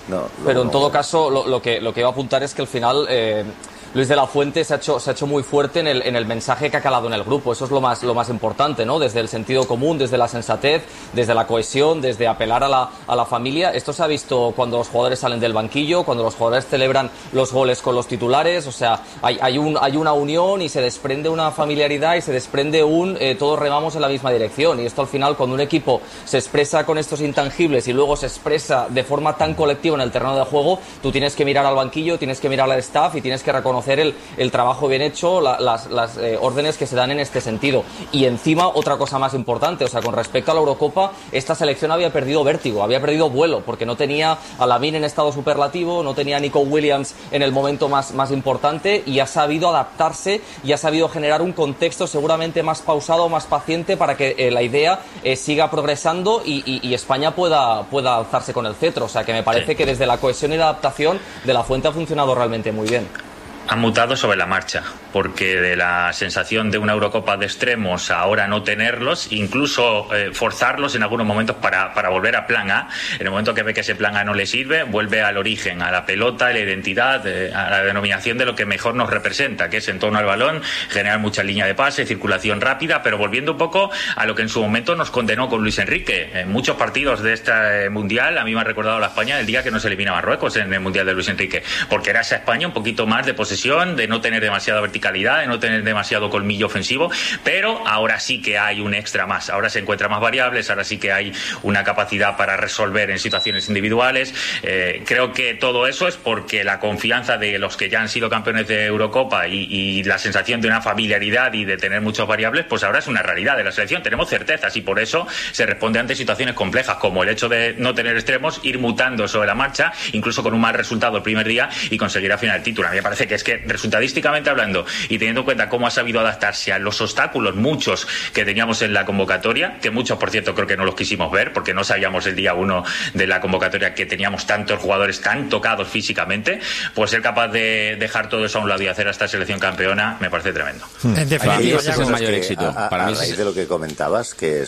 Pero en todo caso, lo que iba a apuntar es que al final Luis de la Fuente se ha hecho muy fuerte en el mensaje que ha calado en el grupo. Eso es lo más importante, ¿no? Desde el sentido común, desde la sensatez, desde la cohesión, desde apelar a la familia. Esto se ha visto cuando los jugadores salen del banquillo, cuando los jugadores celebran los goles con los titulares. O sea, hay una unión y se desprende una familiaridad y se desprende todos remamos en la misma dirección. Y esto al final, cuando un equipo se expresa con estos intangibles y luego se expresa de forma tan colectiva en el terreno de juego, tú tienes que mirar al banquillo, tienes que mirar al staff y tienes que reconocer el trabajo bien hecho, las órdenes que se dan en este sentido. Y encima, otra cosa más importante, o sea, con respecto a la Eurocopa, esta selección había perdido vértigo, había perdido vuelo, porque no tenía a Lamine en estado superlativo, no tenía a Nico Williams en el momento más importante, y ha sabido adaptarse y ha sabido generar un contexto seguramente más pausado, más paciente, para que la idea siga progresando y España pueda alzarse con el cetro. O sea, que me parece que desde la cohesión y la adaptación de la Fuente ha funcionado realmente muy bien. Han mutado sobre la marcha, porque de la sensación de una Eurocopa de extremos a ahora no tenerlos, incluso forzarlos en algunos momentos para volver a plan A. En el momento que ve que ese plan A no le sirve, vuelve al origen, a la pelota, a la identidad, a la denominación de lo que mejor nos representa, que es en torno al balón, generar mucha línea de pase, circulación rápida, pero volviendo un poco a lo que en su momento nos condenó con Luis Enrique. En muchos partidos de este Mundial, a mí me ha recordado la España el día que nos elimina Marruecos en el Mundial de Luis Enrique, porque era esa España un poquito más de posesión, de no tener demasiada verticalidad, de no tener demasiado colmillo ofensivo, pero ahora sí que hay un extra más, ahora se encuentran más variables, ahora sí que hay una capacidad para resolver en situaciones individuales. Creo que todo eso es porque la confianza de los que ya han sido campeones de Eurocopa y la sensación de una familiaridad y de tener muchas variables, pues ahora es una realidad de la selección. Tenemos certezas y por eso se responde ante situaciones complejas, como el hecho de no tener extremos, ir mutando sobre la marcha, incluso con un mal resultado el primer día, y conseguir al final el título. A mí me parece que es que resultadísticamente hablando y teniendo en cuenta cómo ha sabido adaptarse a los obstáculos, muchos que teníamos en la convocatoria, que muchos por cierto creo que no los quisimos ver porque no sabíamos el día 1 de la convocatoria que teníamos tantos jugadores tan tocados físicamente, pues ser capaz de dejar todo eso a un lado y hacer a esta selección campeona me parece tremendo. En definitiva, ese es el mayor éxito. Para mí, a raíz de lo que comentabas, que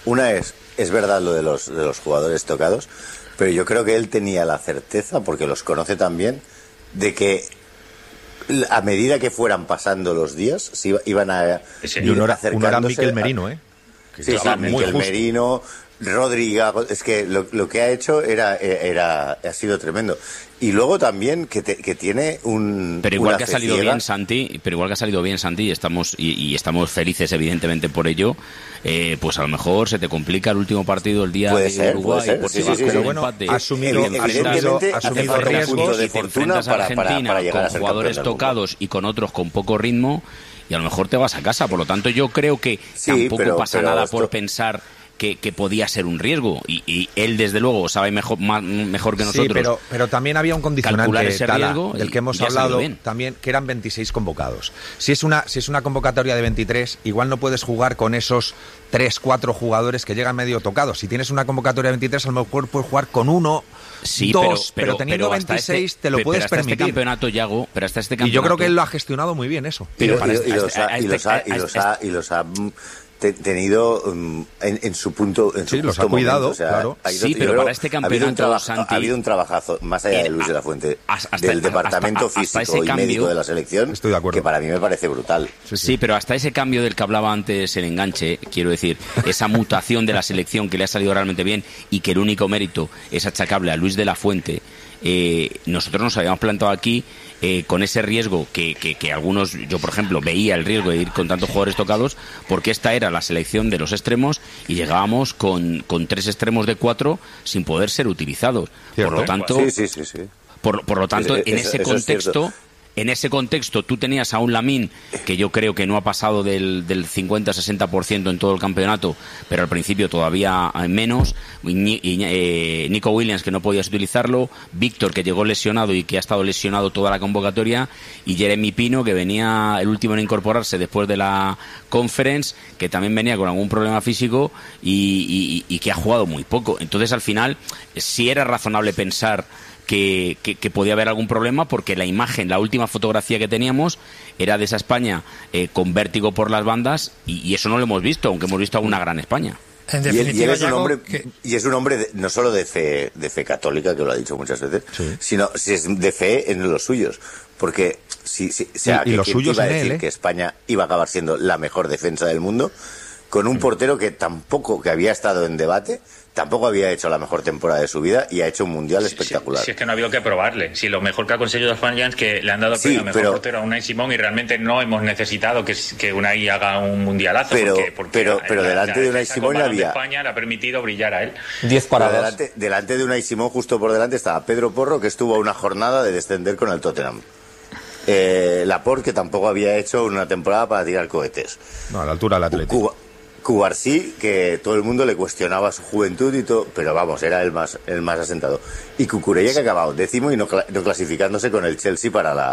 es verdad lo de los jugadores tocados, pero yo creo que él tenía la certeza, porque los conoce también, de que a medida que fueran pasando los días iban a ir acercándose. Uno era Mikel Merino, Sí, Mikel Merino, Rodrigo, es que lo que ha hecho ha sido tremendo. Y luego también que tiene un... Pero igual que ha salido bien Santi, y estamos felices evidentemente por ello, pues a lo mejor se te complica el último partido el día de Uruguay. Pero bueno, ha asumido riesgos de fortuna para llegar a ser jugadores tocados y con otros con poco ritmo, y a lo mejor te vas a casa. Por lo tanto, yo creo que tampoco pasa nada por pensar que podía ser un riesgo, y él desde luego sabe mejor que nosotros. Sí, pero también había un condicionante ese riesgo del que hemos hablado también, que eran 26 convocados. Si es una convocatoria de 23, igual no puedes jugar con esos 3-4 jugadores que llegan medio tocados. Si tienes una convocatoria de 23, a lo mejor puedes jugar con uno, dos, pero teniendo 26 te lo puedes permitir. Este campeonato, Yago, pero hasta este campeonato... Y yo creo que él lo ha gestionado muy bien eso. Y los ha tenido en su punto los ha cuidado, momento, o sea, claro. Pero para este campeonato ha habido un trabajazo más allá de Luis de la Fuente, del departamento físico y médico de la selección, estoy de acuerdo, que para mí me parece brutal. Sí, pero hasta ese cambio del que hablaba antes el enganche, quiero decir, esa mutación de la selección que le ha salido realmente bien y que el único mérito es achacable a Luis de la Fuente. Nosotros nos habíamos planteado aquí con ese riesgo que algunos, yo por ejemplo veía el riesgo de ir con tantos jugadores tocados, porque esta era la selección de los extremos y llegábamos con 3 extremos de 4 sin poder ser utilizados. ¿Cierto? Por lo tanto, por lo tanto, en ese contexto tú tenías a un Lamine que yo creo que no ha pasado del 50-60% en todo el campeonato, pero al principio todavía menos, y Nico Williams, que no podías utilizarlo, Víctor, que llegó lesionado y que ha estado lesionado toda la convocatoria, y Jeremy Pino, que venía el último en incorporarse después de la Conference, que también venía con algún problema físico y que ha jugado muy poco. Entonces al final sí era razonable pensar que podía haber algún problema, porque la imagen, la última fotografía que teníamos era de esa España con vértigo por las bandas, y eso no lo hemos visto, aunque hemos visto a una gran España. En definitiva, y es un hombre no solo de fe católica, que lo ha dicho muchas veces, sino de fe en los suyos. Porque y los suyos iba a en decir él, que España iba a acabar siendo la mejor defensa del mundo, con un portero que había estado en debate, tampoco había hecho la mejor temporada de su vida y ha hecho un mundial espectacular. Si es que no ha habido que probarle. Si lo mejor que ha conseguido España es que le han dado el mejor portero a Unai Simón, y realmente no hemos necesitado que Unai haga un mundialazo. Pero delante de Unai Simón había... España le ha permitido brillar a él. 10 paradas. Delante de Unai Simón, justo por delante, estaba Pedro Porro, que estuvo a una jornada de descender con el Tottenham. Laporte, que tampoco había hecho una temporada para tirar cohetes. No, a la altura del Atlético. Cubarsí, que todo el mundo le cuestionaba su juventud y todo, pero vamos, era el más asentado. Y Cucurella, que ha acabado 10º y no clasificándose con el Chelsea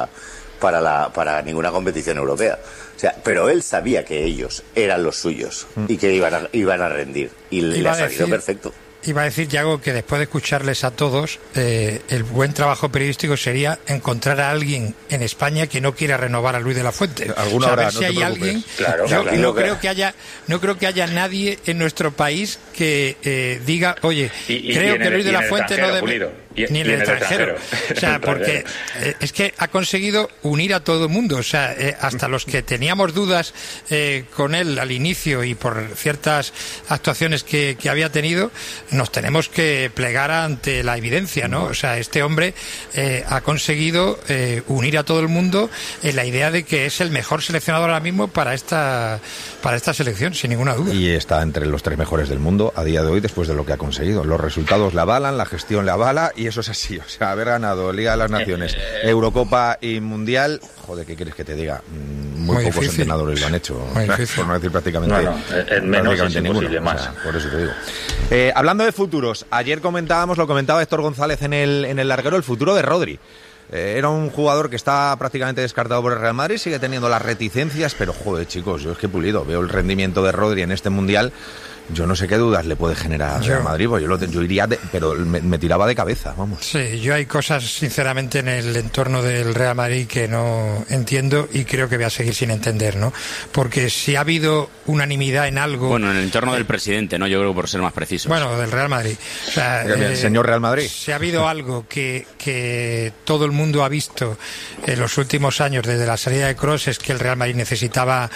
para ninguna competición europea. O sea, pero él sabía que ellos eran los suyos y que iban a rendir, y le ha salido perfecto. Iba a decir, Yago, que después de escucharles a todos, el buen trabajo periodístico sería encontrar a alguien en España que no quiera renovar a Luis de la Fuente. Alguna hora, si hay alguien. No creo que haya nadie en nuestro país que diga, oye, creo que Luis de la Fuente no debe. Ni en el extranjero. O sea, porque es que ha conseguido unir a todo el mundo. O sea, hasta los que teníamos dudas con él al inicio y por ciertas actuaciones que había tenido, nos tenemos que plegar ante la evidencia, ¿no? O sea, este hombre ha conseguido unir a todo el mundo en la idea de que es el mejor seleccionador ahora mismo para esta selección, sin ninguna duda. Y está entre los 3 mejores del mundo a día de hoy, después de lo que ha conseguido. Los resultados la avalan, la gestión la avala, y eso es así. O sea, haber ganado Liga de las Naciones, Eurocopa y Mundial, joder, ¿qué quieres que te diga? Muy pocos difícil. Entrenadores lo han hecho, por no decir prácticamente, prácticamente ninguno. O sea, por eso te digo. Hablando de futuros, ayer lo comentaba Héctor González en el larguero, el futuro de Rodri. Era un jugador que está prácticamente descartado por el Real Madrid, sigue teniendo las reticencias, pero joder, chicos, yo es que Pulido, veo el rendimiento de Rodri en este Mundial. Yo no sé qué dudas le puede generar al Real Madrid, pues yo iría, pero me tiraba de cabeza, vamos. Sí, yo hay cosas, sinceramente, en el entorno del Real Madrid que no entiendo y creo que voy a seguir sin entender, ¿no? Porque si ha habido unanimidad en algo... Bueno, en el entorno del presidente, ¿no? Yo creo, por ser más precisos. Bueno, del Real Madrid. O sea, el señor Real Madrid. Si ha habido algo que todo el mundo ha visto en los últimos años, desde la salida de Kroos, es que el Real Madrid necesitaba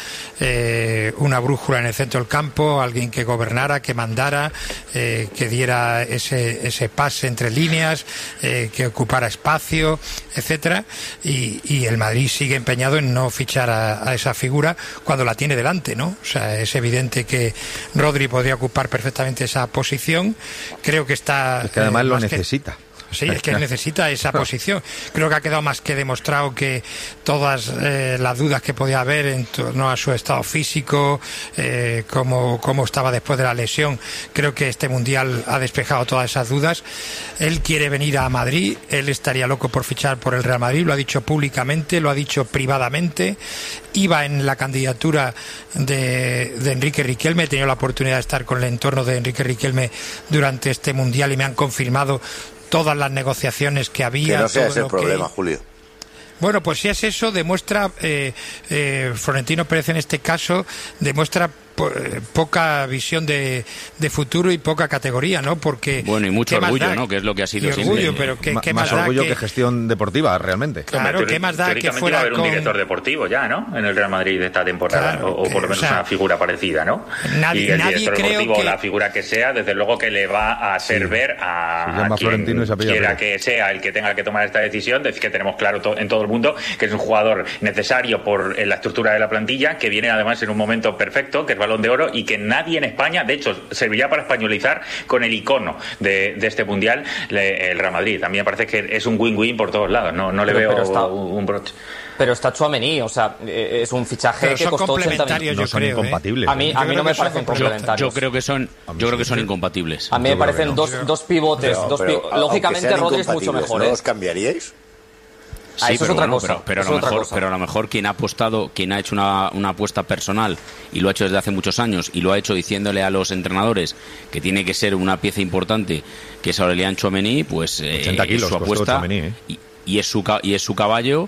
una brújula en el centro del campo, alguien que gobernara, que mandara, que diera ese pase entre líneas, que ocupara espacio, etcétera, y el Madrid sigue empeñado en no fichar a esa figura cuando la tiene delante, ¿no? O sea, es evidente que Rodri podría ocupar perfectamente esa posición. Creo que está... Es que además lo necesita. Sí, es que necesita esa posición. Creo que ha quedado más que demostrado que todas las dudas que podía haber en torno a su estado físico, cómo estaba después de la lesión, creo que este Mundial ha despejado todas esas dudas. Él quiere venir a Madrid, él estaría loco por fichar por el Real Madrid, lo ha dicho públicamente, lo ha dicho privadamente. Iba en la candidatura de Enrique Riquelme, he tenido la oportunidad de estar con el entorno de Enrique Riquelme durante este Mundial y me han confirmado todas las negociaciones que había. Que no sea ese el problema, Julio. Bueno, pues si es eso, demuestra, Florentino Pérez en este caso, demuestra poca visión de futuro y poca categoría, ¿no? Porque bueno, y mucho orgullo, ¿no? Que es lo que ha sido siempre. Orgullo, pero ¿qué más da orgullo que gestión deportiva, realmente. Claro, ¿qué más da que fuera va a haber un director deportivo ya, ¿no? En el Real Madrid de esta temporada, claro, o por lo menos una figura parecida, ¿no? Nadie, y el director deportivo, que... la figura que sea, desde luego que le va a hacer ver a quien quiera que sea el que tenga que tomar esta decisión, decir que tenemos claro en todo el mundo que es un jugador necesario por la estructura de la plantilla, que viene además en un momento perfecto, que es Balón de Oro, y que nadie en España, de hecho, serviría para españolizar con el icono de este Mundial, el Real Madrid. También parece que es un win-win por todos lados, no le veo un broche. Pero está Tchouaméni, o sea, es un fichaje que costó 80 millones. No son incompatibles. A mí no me parecen complementarios. Yo creo que son incompatibles. A mí me parecen dos pivotes. Lógicamente Rodri es mucho mejor. ¿No los cambiaríais? Sí, eso es otra cosa. Pero a lo mejor quien ha apostado, quien ha hecho una apuesta personal y lo ha hecho desde hace muchos años y lo ha hecho diciéndole a los entrenadores que tiene que ser una pieza importante, que es Aurélien Tchouaméni, pues 80 kilos su apuesta Tchouaméni, y es su caballo.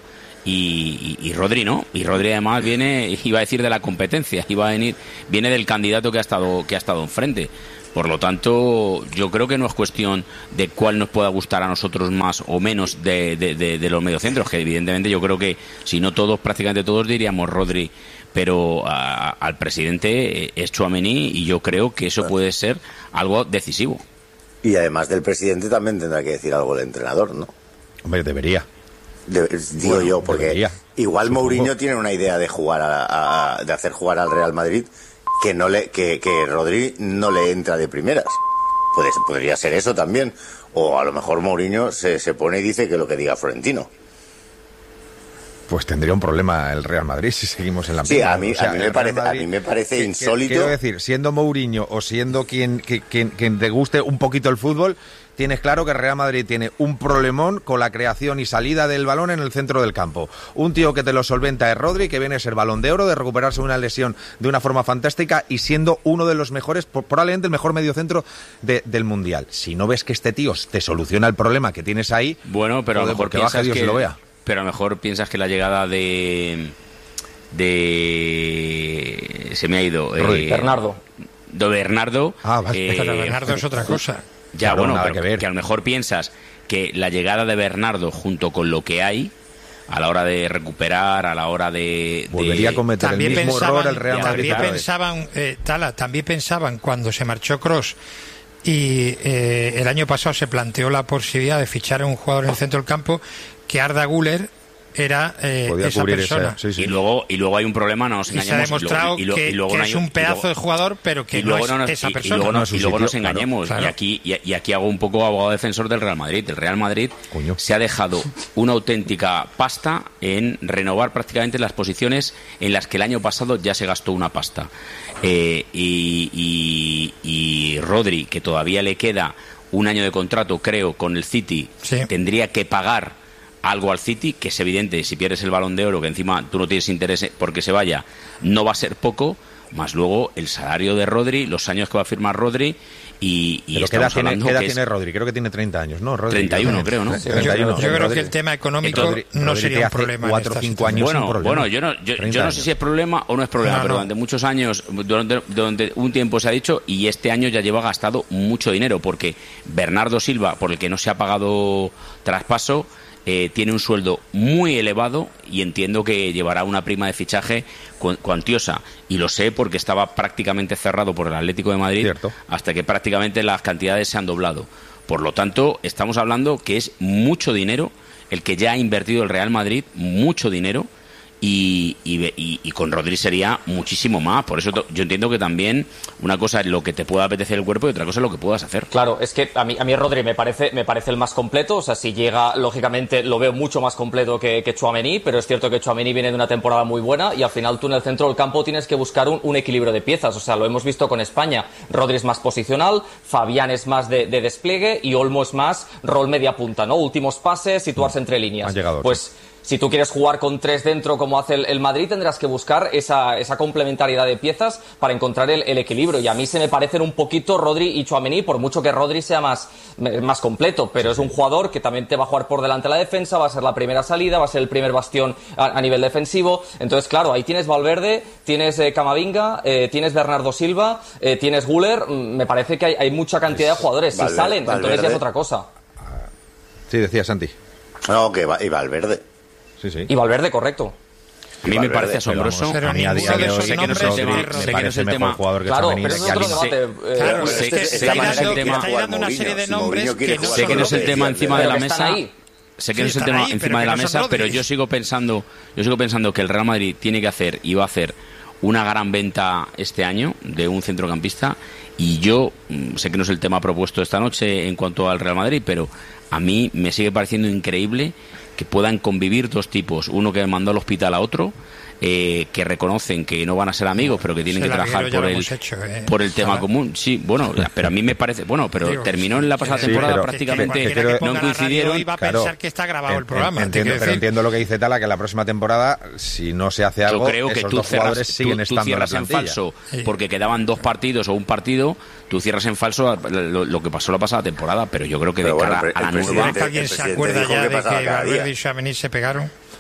y Rodri no, y Rodri además iba a decir de la competencia, viene del candidato que ha estado enfrente. Por lo tanto, yo creo que no es cuestión de cuál nos pueda gustar a nosotros más o menos de los mediocentros, que evidentemente yo creo que si no todos, prácticamente todos diríamos Rodri, pero al presidente es Tchouaméni, y yo creo que eso puede ser algo decisivo. Y además del presidente también tendrá que decir algo el entrenador, ¿no? Hombre, debería. Digo yo, porque debería. Igual Mourinho tiene una idea de jugar de hacer jugar al Real Madrid que Rodri no le entra de primeras. Podría ser eso también. O a lo mejor Mourinho se pone y dice que lo que diga Florentino. Pues tendría un problema el Real Madrid si seguimos en la misma. Sí, a mí me parece insólito. Quiero decir, siendo Mourinho o siendo quien te guste un poquito el fútbol, tienes claro que el Real Madrid tiene un problemón con la creación y salida del balón en el centro del campo. Un tío que te lo solventa es Rodri, que viene a ser Balón de Oro, de recuperarse una lesión de una forma fantástica y siendo uno de los mejores, probablemente el mejor mediocentro del Mundial. Si no ves que este tío te soluciona el problema que tienes ahí, bueno, pero a lo mejor piensas Dios que lo vea. Pero a lo mejor piensas que la llegada de se me ha ido Bernardo. De Bernardo. Pero Bernardo es otra cosa. Ya, claro, bueno, pero que a lo mejor piensas que la llegada de Bernardo junto con lo que hay a la hora de recuperar, a la hora de volvería a cometer también el mismo error el Real Madrid. También pensaban cuando se marchó Kroos y el año pasado se planteó la posibilidad de fichar a un jugador en el centro del campo, que Arda Güler era esa persona. Sí. Y luego hay un problema, no nos engañemos. Se ha demostrado que es un pedazo de jugador, pero que no es esa persona. Y luego nos engañemos. Claro. Y aquí hago un poco abogado defensor del Real Madrid. El Real Madrid se ha dejado una auténtica pasta en renovar prácticamente las posiciones en las que el año pasado ya se gastó una pasta. Y Rodri, que todavía le queda un año de contrato, creo, con el City, tendría que pagar algo al City, que es evidente, si pierdes el Balón de Oro, que encima tú no tienes interés porque se vaya, no va a ser poco, más luego el salario de Rodri, los años que va a firmar Rodri, y ¿qué edad tiene Rodri? Creo que tiene 30 años, ¿no? Rodri, 31, creo, ¿no? Sí, 31. Yo creo que el tema económico no sería un problema. 4 o 5 años bueno, yo no sé si es problema o no es problema, pero durante muchos años, durante un tiempo se ha dicho, y este año ya lleva gastado mucho dinero, porque Bernardo Silva, por el que no se ha pagado traspaso, tiene un sueldo muy elevado y entiendo que llevará una prima de fichaje cuantiosa, y lo sé porque estaba prácticamente cerrado por el Atlético de Madrid. Cierto. Hasta que prácticamente las cantidades se han doblado. Por lo tanto, estamos hablando que es mucho dinero el que ya ha invertido el Real Madrid, mucho dinero, y con Rodri sería muchísimo más. Por eso yo entiendo que también una cosa es lo que te pueda apetecer el cuerpo y otra cosa es lo que puedas hacer. Claro, es que a mí Rodri me parece el más completo. O sea, si llega, lógicamente lo veo mucho más completo que Tchouaméni, pero es cierto que Tchouaméni viene de una temporada muy buena y al final tú en el centro del campo tienes que buscar un equilibrio de piezas. O sea, lo hemos visto con España. Rodri es más posicional, Fabián es más de despliegue y Olmo es más rol media punta, ¿no? Últimos pases, situarse entre líneas. Pues si tú quieres jugar con 3 dentro como hace el Madrid, tendrás que buscar esa complementariedad de piezas para encontrar el equilibrio. Y a mí se me parecen un poquito Rodri y Tchouaméni, por mucho que Rodri sea más completo, pero es un jugador que también te va a jugar por delante de la defensa, va a ser la primera salida, va a ser el primer bastión a nivel defensivo. Entonces, claro, ahí tienes Valverde, tienes Camavinga, tienes Bernardo Silva, tienes Güler. Me parece que hay mucha cantidad de jugadores. Si salen, entonces ya es otra cosa. Sí, decía Santi. No, y Valverde. Sí. Y Valverde, correcto. A mí me parece asombroso. Pero a mí a día de hoy sé que no es el tema. Jugador que claro, pero es otro debate. Claro, sé que no es el tema. Está dando una serie de nombres que sé que no es el tema encima de la mesa. Sé que no es el tema encima de la mesa, pero yo sigo pensando que el Real Madrid tiene que hacer y va a hacer una gran venta este año de un centrocampista, y yo sé que no es el tema propuesto esta noche en cuanto al Real Madrid, pero a mí me sigue pareciendo increíble que puedan convivir dos tipos, uno que mandó al hospital a otro, que reconocen que no van a ser amigos, pero que tienen que trabajar por el tema común. Sí, bueno, pero a mí me parece, pero terminó en la pasada temporada prácticamente, no coincidieron. Y va a pensar que está grabado el programa. Entiendo lo que dice Tala, que la próxima temporada, si no se hace algo, yo creo que esos tú dos jugadores siguen estando en la en falso, porque quedaban 2 partidos o un partido, tú cierras en falso lo que pasó la pasada temporada, pero yo creo que de cara a la nueva... ¿Alguien se acuerda ya de que Valverde y Tchouaméni se pegaron?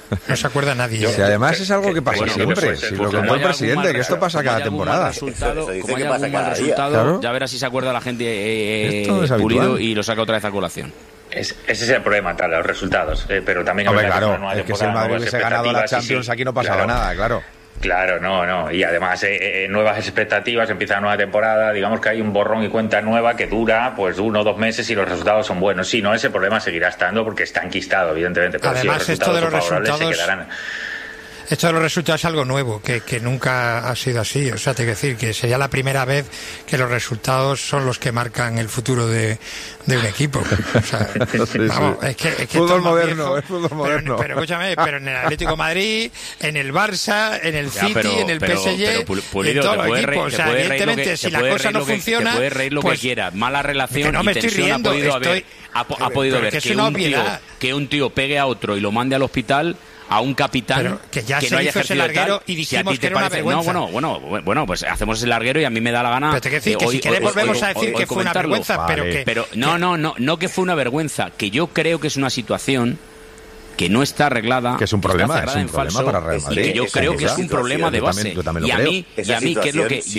No se acuerda nadie. Si además es algo que pasa siempre. Si lo contó el presidente, que esto pasa cada temporada. Como hay algún mal resultado, ya verás si se acuerda la gente Pulido y lo saca otra vez a colación. Ese es el problema, tal, los resultados. Pero también claro, es que si el Madrid hubiese ganado la Champions, aquí no pasaba nada, claro. Claro, no. Y además, nuevas expectativas, empieza la nueva temporada, digamos que hay un borrón y cuenta nueva que dura pues 1 o 2 meses y los resultados son buenos. Sí, no, ese problema seguirá estando porque está enquistado, evidentemente. Pero además, si esto de los resultados se quedarán. Esto de los resultados es algo nuevo, que nunca ha sido así. O sea, te quiero decir que sería la primera vez que los resultados son los que marcan el futuro de un equipo. O sea, vamos, es que fútbol moderno, es fútbol moderno. Pero escúchame, pero en el Atlético de Madrid, en el Barça, en el City, en el PSG, Pulido, en todos los equipos. O sea, evidentemente, si la cosa no funciona... Te puedes reír lo que quieras. Mala relación no y tensión ha podido haber que un tío pegue a otro y lo mande al hospital... a un capitán que ya que se no haya hizo ese larguero y dijimos que era una vergüenza. Bueno, pues hacemos ese larguero y a mí me da la gana. Pero te quiero decir que si quieres volvemos a decir que fue una vergüenza, vale. pero no que fue una vergüenza, que yo creo que es una situación que no está arreglada, que es un problema para Real Madrid. Y que yo creo que es un problema de base. Y a mí ¿qué es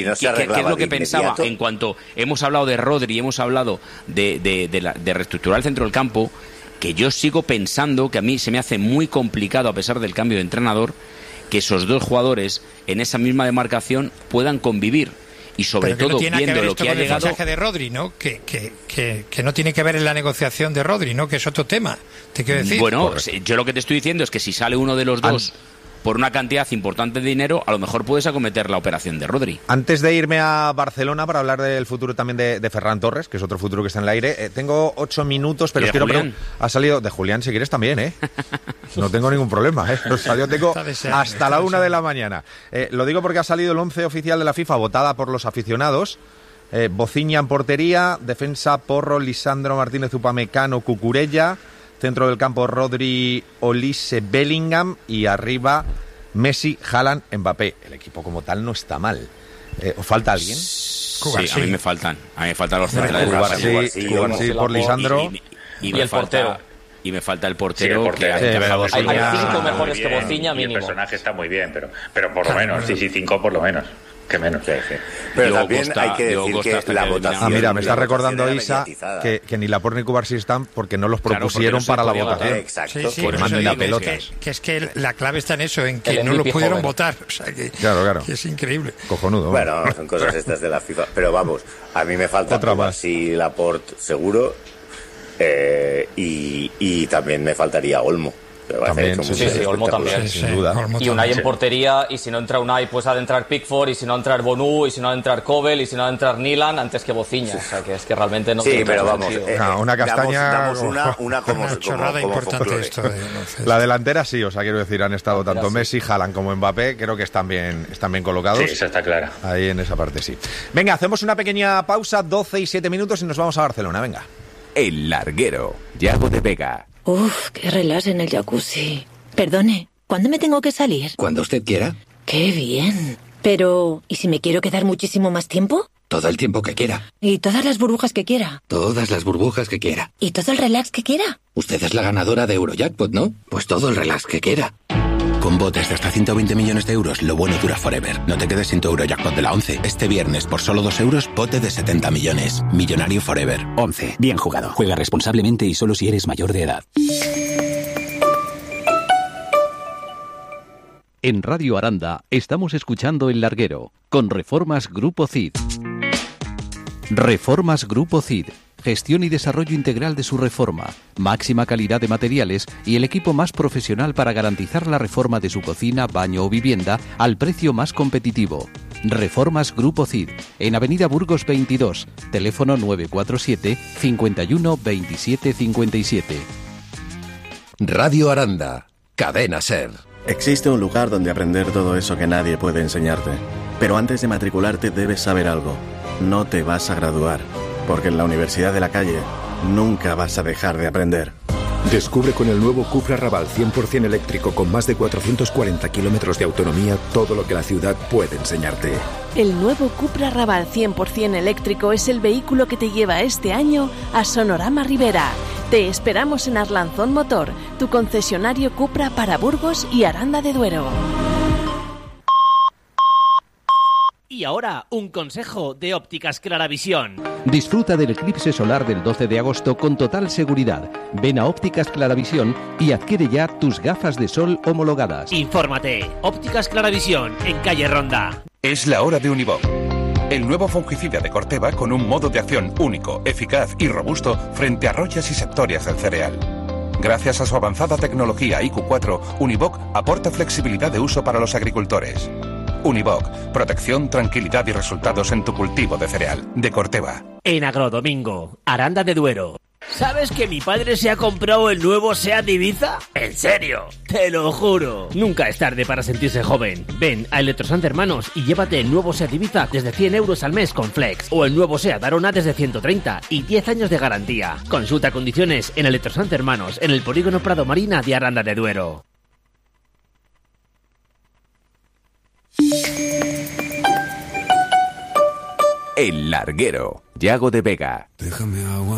lo que pensaba en cuanto hemos hablado de Rodri, hemos hablado de reestructurar el centro del campo? Que yo sigo pensando que a mí se me hace muy complicado, a pesar del cambio de entrenador, que esos dos jugadores en esa misma demarcación puedan convivir. Y sobre todo viendo lo que ha llegado... el fichaje de Rodri, ¿no? Que no tiene que ver en la negociación de Rodri, ¿no? Que es otro tema, te quiero decir. Bueno, yo lo que te estoy diciendo es que si sale uno de los dos por una cantidad importante de dinero, a lo mejor puedes acometer la operación de Rodri. Antes de irme a Barcelona para hablar del futuro también de Ferran Torres, que es otro futuro que está en el aire, tengo 8 minutos, pero quiero preguntar... Ha salido de Julián, si quieres también, ¿eh? No tengo ningún problema, ¿eh? O sea, yo tengo hasta la 1 de la mañana. Lo digo porque ha salido el 11 oficial de la FIFA, votada por los aficionados. Bociña en portería, defensa Porro, Lisandro Martínez, Upamecano, Cucurella... Centro del campo Rodri, Olise, Bellingham y arriba Messi, Haaland, Mbappé. El equipo como tal no está mal. ¿Os falta alguien? Sí, a mí me faltan los centrales. Cubarsí por Lisandro y el portero. Y me falta el portero. Hay 5 mejores que Bociña mínimo. El personaje está muy bien, pero por lo menos, 5 por lo menos. Que menos. Sí. Pero también hay que decir que la votación... mira, me está recordando Isa que ni Laporte ni Cubarsí están porque no los propusieron para la votación. Exacto. Por manden a pelotas. Que es que la clave está en eso, en que no lo pudieron votar. O sea, claro. Que es increíble. Cojonudo. Bueno, son cosas estas de la FIFA. Pero vamos, a mí me falta Cubarsí, Laporte seguro, y también me faltaría Olmo. También, Olmo también, sin duda. Y Unai en portería, y si no entra Unai, pues ha de entrar Pickford, y si no entrar Bonú, y si no ha de entrar Kobel, y si no ha de entrar Nilan, antes que Bociña. O sea, que es que realmente no... Sí, pero vamos, una castaña... Damos una como chorrada importante esto. La delantera sí, o sea, quiero decir, han estado tanto Messi, Haaland como Mbappé, creo que están bien colocados. Sí, eso está claro. Ahí en esa parte sí. Venga, hacemos una pequeña pausa, 12 y 7 minutos, y nos vamos a Barcelona, venga. El Larguero, Yago de Vega. Uf, qué relax en el jacuzzi. Perdone, ¿cuándo me tengo que salir? Cuando usted quiera. ¡Qué bien! Pero, ¿y si me quiero quedar muchísimo más tiempo? Todo el tiempo que quiera. ¿Y todas las burbujas que quiera? Todas las burbujas que quiera. ¿Y todo el relax que quiera? Usted es la ganadora de Eurojackpot, ¿no? Pues todo el relax que quiera. Con botes de hasta 120 millones de euros, lo bueno dura forever. No te quedes sin tu Eurojackpot de la 11. Este viernes, por solo 2 euros, bote de 70 millones. Millonario forever. 11. Bien jugado. Juega responsablemente y solo si eres mayor de edad. En Radio Aranda estamos escuchando El Larguero, con Reformas Grupo CID. Reformas Grupo CID. Gestión y desarrollo integral de su reforma, máxima calidad de materiales y el equipo más profesional para garantizar la reforma de su cocina, baño o vivienda al precio más competitivo. Reformas Grupo CID, en Avenida Burgos 22, teléfono 947 51 27 57. Radio Aranda, Cadena SER. Existe un lugar donde aprender todo eso que nadie puede enseñarte. Pero antes de matricularte debes saber algo. No te vas a graduar, porque en la Universidad de la Calle nunca vas a dejar de aprender. Descubre con el nuevo Cupra Raval 100% eléctrico con más de 440 kilómetros de autonomía todo lo que la ciudad puede enseñarte. El nuevo Cupra Raval 100% eléctrico es el vehículo que te lleva este año a Sonorama Rivera. Te esperamos en Arlanzón Motor, tu concesionario Cupra para Burgos y Aranda de Duero. Y ahora, un consejo de Ópticas Claravisión. Disfruta del eclipse solar del 12 de agosto con total seguridad. Ven a Ópticas Claravisión y adquiere ya tus gafas de sol homologadas. Infórmate. Ópticas Claravisión, en calle Ronda. Es la hora de Univoc. El nuevo fungicida de Corteva con un modo de acción único, eficaz y robusto frente a royas y septorias del cereal. Gracias a su avanzada tecnología IQ4, Univoc aporta flexibilidad de uso para los agricultores. Univoc, protección, tranquilidad y resultados en tu cultivo de cereal. De Corteva. En Agrodomingo, Aranda de Duero. ¿Sabes que mi padre se ha comprado el nuevo SEAT Ibiza? ¿En serio? Te lo juro. Nunca es tarde para sentirse joven. Ven a Electrosant Hermanos y llévate el nuevo SEAT Ibiza desde 100 euros al mes con Flex. O el nuevo SEAT Arona desde 130 y 10 años de garantía. Consulta condiciones en Electrosant Hermanos, en el Polígono Prado Marina de Aranda de Duero. El Larguero, Yago de Vega. Déjame agua.